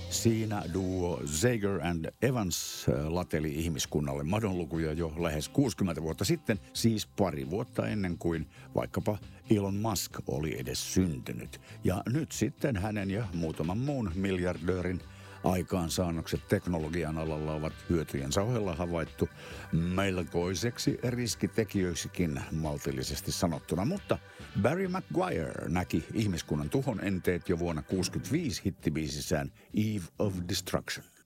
Siinä duo Zager and Evans lateli ihmiskunnalle madonlukuja jo lähes 60 vuotta sitten, siis pari vuotta ennen kuin vaikkapa Elon Musk oli edes syntynyt. Ja nyt sitten hänen ja muutaman muun miljardöörin aikaansaannokset teknologian alalla ovat hyötyjensä ohella havaittu melkoiseksi riskitekijöiksikin maltillisesti sanottuna. Mutta Barry Maguire näki ihmiskunnan tuhon enteet jo vuonna 1965 hittibiisissään Eve of Destruction.